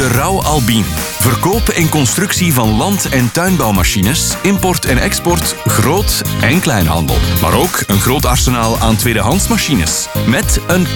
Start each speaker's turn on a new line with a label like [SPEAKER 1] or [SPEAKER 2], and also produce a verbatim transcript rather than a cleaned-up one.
[SPEAKER 1] Rauw Albien. Verkoop en constructie van land- en tuinbouwmachines, import en export, groot- en kleinhandel. Maar ook een groot arsenaal aan tweedehands machines. Met een